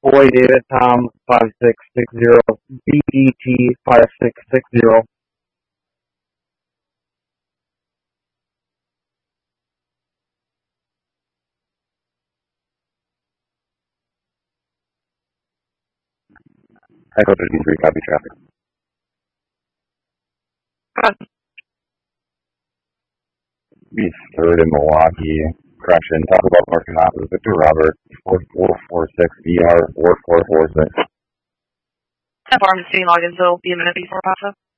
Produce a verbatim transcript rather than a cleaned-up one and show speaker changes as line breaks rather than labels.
Boy David Tom five six six zero B D T five six six zero.
Echo fifty-three, copy traffic. East third in Milwaukee. Correction, talk about parking lot with Victor Robert, four four four six V R four four four six.
Pharmacy, Loganville, be a minute before Papa.